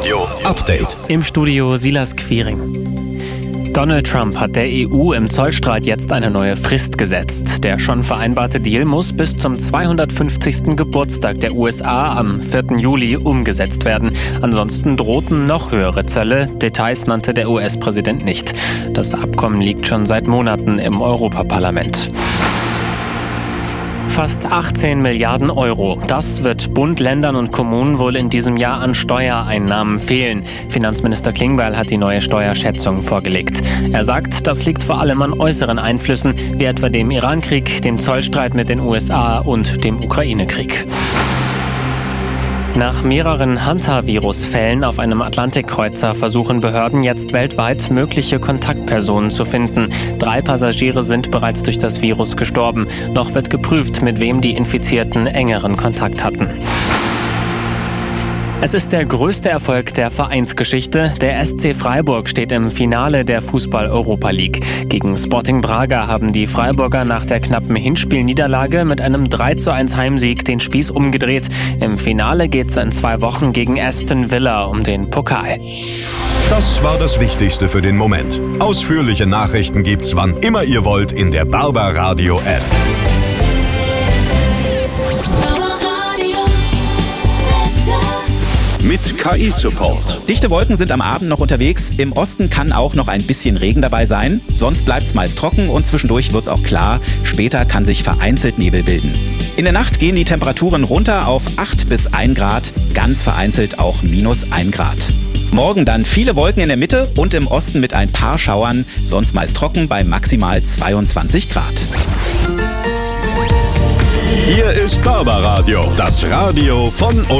Radio Update. Im Studio Silas Quiring. Donald Trump hat der EU im Zollstreit jetzt eine neue Frist gesetzt. Der schon vereinbarte Deal muss bis zum 250. Geburtstag der USA am 4. Juli umgesetzt werden. Ansonsten drohten noch höhere Zölle. Details nannte der US-Präsident nicht. Das Abkommen liegt schon seit Monaten im Europaparlament. Fast 18 Milliarden Euro. Das wird Bund, Ländern und Kommunen wohl in diesem Jahr an Steuereinnahmen fehlen. Finanzminister Klingbeil hat die neue Steuerschätzung vorgelegt. Er sagt, das liegt vor allem an äußeren Einflüssen, wie etwa dem Iran-Krieg, dem Zollstreit mit den USA und dem Ukraine-Krieg. Nach mehreren Hantavirus-Fällen auf einem Atlantikkreuzer versuchen Behörden jetzt weltweit mögliche Kontaktpersonen zu finden. 3 Passagiere sind bereits durch das Virus gestorben. Noch wird geprüft, mit wem die Infizierten engeren Kontakt hatten. Es ist der größte Erfolg der Vereinsgeschichte. Der SC Freiburg steht im Finale der Fußball-Europa League. Gegen Sporting Braga haben die Freiburger nach der knappen Hinspielniederlage mit einem 3:1 Heimsieg den Spieß umgedreht. Im Finale geht's in 2 Wochen gegen Aston Villa um den Pokal. Das war das Wichtigste für den Moment. Ausführliche Nachrichten gibt's wann immer ihr wollt in der Barbaradio App. Mit KI-Support. Dichte Wolken sind am Abend noch unterwegs. Im Osten kann auch noch ein bisschen Regen dabei sein. Sonst bleibt's meist trocken und zwischendurch wird's auch klar. Später kann sich vereinzelt Nebel bilden. In der Nacht gehen die Temperaturen runter auf 8 bis 1 Grad. Ganz vereinzelt auch -1 Grad. Morgen dann viele Wolken in der Mitte und im Osten mit ein paar Schauern. Sonst meist trocken bei maximal 22 Grad. Hier ist Barbaradio, das Radio von